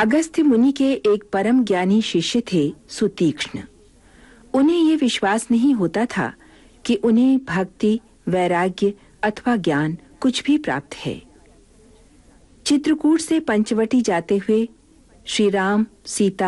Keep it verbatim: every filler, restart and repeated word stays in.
अगस्त्य मुनि के एक परम ज्ञानी शिष्य थे सुतीक्ष्ण। उन्हें ये विश्वास नहीं होता था कि उन्हें भक्ति, वैराग्य अथवा ज्ञान कुछ भी प्राप्त है। चित्रकूट से पंचवटी जाते हुए श्री राम, सीता